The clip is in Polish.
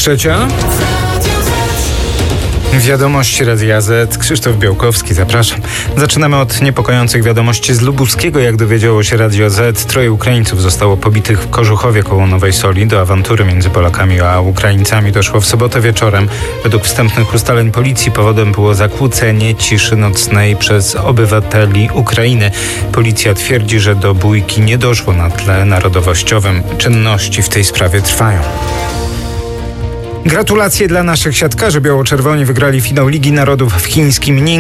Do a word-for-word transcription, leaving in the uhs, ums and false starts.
trzecia. Wiadomości Radia Z. Krzysztof Białkowski, zapraszam. Zaczynamy od niepokojących wiadomości z Lubuskiego. Jak dowiedziało się Radio Z, troje Ukraińców zostało pobitych w Kożuchowie koło Nowej Soli. Do awantury między Polakami a Ukraińcami doszło w sobotę wieczorem. Według wstępnych ustaleń policji powodem było zakłócenie ciszy nocnej przez obywateli Ukrainy. Policja twierdzi, że do bójki nie doszło na tle narodowościowym. Czynności w tej sprawie trwają. Gratulacje dla naszych siatkarzy. Biało-czerwoni wygrali finał Ligi Narodów w chińskim Ningbo.